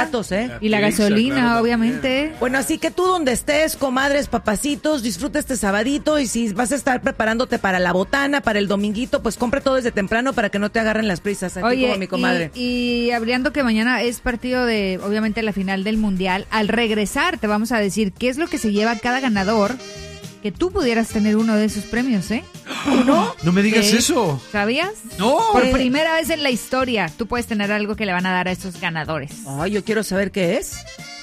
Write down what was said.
baratos, ¿eh? Y la gasolina, claro, obviamente. Bueno, así que tú donde estés, comadres, papacitos, disfruta este sabadito y si vas a estar preparándote para la botana, para el dominguito, pues compra todo desde temprano para que no te agarren las prisas, aquí Oye, como mi comadre. y hablando que mañana es partido de, obviamente, la final del Mundial, al regresar te vamos a decir qué es lo que se lleva cada ganador, que tú pudieras tener uno de esos premios, ¿eh? ¿No? No me digas ¿Sí? eso. ¿Sabías? No. Por primera vez en la historia, tú puedes tener algo que le van a dar a esos ganadores. Ay, yo quiero saber qué es.